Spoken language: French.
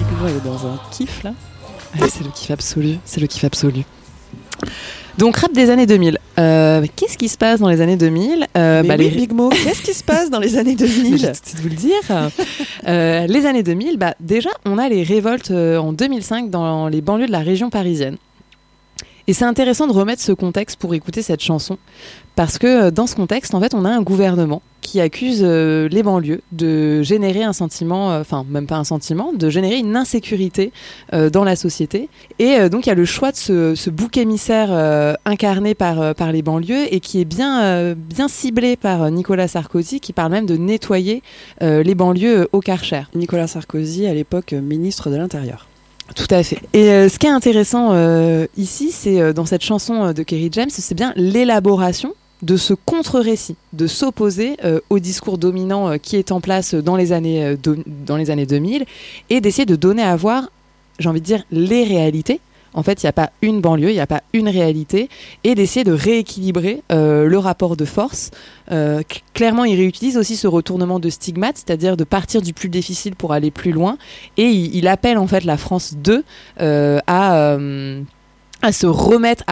Toujours, il est dans un kiff là. C'est le kiff absolu. C'est le kiff absolu. Donc, rap des années 2000. Qu'est-ce qui se passe dans les années 2000 Big Mo, qu'est-ce qui se passe dans les années 2000? Je vais tout de suite vous le dire. Les années 2000, déjà, on a les révoltes en 2005 dans les banlieues de la région parisienne. Et c'est intéressant de remettre ce contexte pour écouter cette chanson. Parce que dans ce contexte, en fait, on a un gouvernement qui accuse les banlieues de générer un sentiment, même pas un sentiment, de générer une insécurité dans la société. Et donc, il y a le choix de ce bouc émissaire incarné par les banlieues et qui est bien ciblé par Nicolas Sarkozy, qui parle même de nettoyer les banlieues au Karcher. Nicolas Sarkozy, à l'époque ministre de l'Intérieur. Tout à fait. Et ce qui est intéressant ici, c'est dans cette chanson de Kerry James, c'est bien l'élaboration de ce contre-récit, de s'opposer au discours dominant qui est en place dans les années 2000 et d'essayer de donner à voir, j'ai envie de dire, les réalités. En fait, il n'y a pas une banlieue, il n'y a pas une réalité, et d'essayer de rééquilibrer le rapport de force. Clairement, il réutilise aussi ce retournement de stigmate, c'est-à-dire de partir du plus difficile pour aller plus loin, et il appelle en fait la France 2 à se remettre